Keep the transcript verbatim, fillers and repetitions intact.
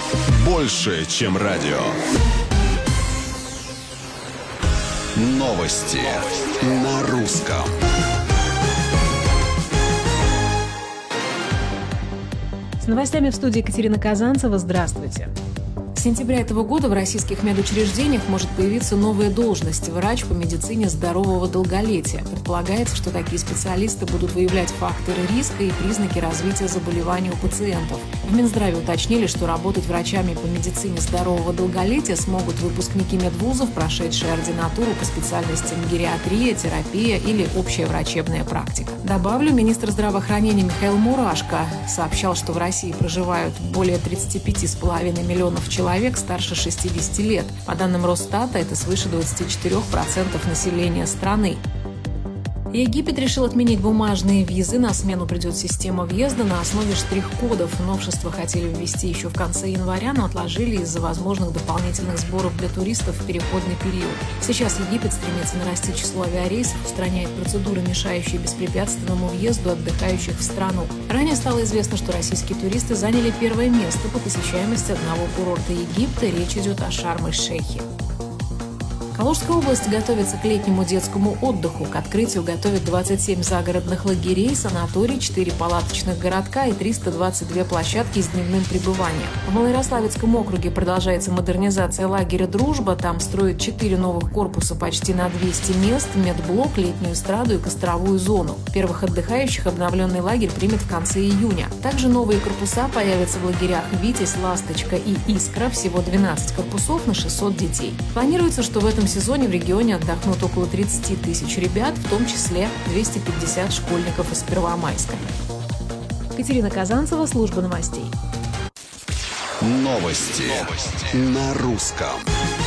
больше, чем радио. Новости на русском. С новостями в студии Екатерина Казанцева. Здравствуйте. С сентября этого года в российских медучреждениях может появиться новая должность – врач по медицине здорового долголетия. Предполагается, что такие специалисты будут выявлять факторы риска и признаки развития заболеваний у пациентов. В Минздраве уточнили, что работать врачами по медицине здорового долголетия смогут выпускники медвузов, прошедшие ординатуру по специальностям гериатрия, терапия или общая врачебная практика. Добавлю, министр здравоохранения Михаил Мурашко сообщал, что в России проживают более тридцати пяти с половиной миллионов человек старше шестидесяти лет. По данным Росстата, это свыше двадцати четырёх процентов населения страны. Египет решил отменить бумажные визы, на смену придет система въезда на основе штрих-кодов. Новшество хотели ввести еще в конце января, но отложили из-за возможных дополнительных сборов для туристов в переходный период. Сейчас Египет стремится нарастить число авиарейсов, устраняет процедуры, мешающие беспрепятственному въезду отдыхающих в страну. Ранее стало известно, что российские туристы заняли первое место по посещаемости одного курорта Египта. Речь идет о Шарм-эль-Шейхе. Калужская область готовится к летнему детскому отдыху. К открытию готовят двадцать семь загородных лагерей, санаторий, четыре палаточных городка и триста двадцать две площадки с дневным пребыванием. В Малоярославецком округе продолжается модернизация лагеря «Дружба». Там строят четыре новых корпуса почти на двести мест, медблок, летнюю эстраду и костровую зону. Первых отдыхающих обновленный лагерь примет в конце июня. Также новые корпуса появятся в лагерях «Витязь», «Ласточка» и «Искра». Всего двенадцать корпусов на шестьсот детей. Планируется, что в этом В этом сезоне в регионе отдохнут около тридцати тысяч ребят, в том числе двести пятьдесят школьников из Первомайска. Екатерина Казанцева, служба новостей. Новости, Новости. на русском.